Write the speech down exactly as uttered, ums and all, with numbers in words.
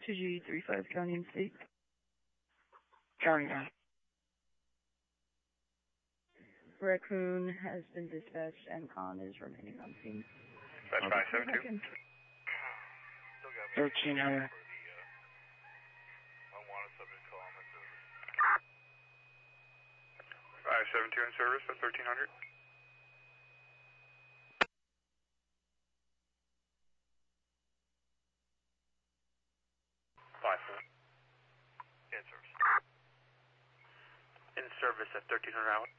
two G three five County and State. County, county. Raccoon has been dispatched and Con is remaining on scene. Dispatch five seven two. thirteen hundred. five seven two in service at thirteen hundred. five four. In service. In service at thirteen hundred out.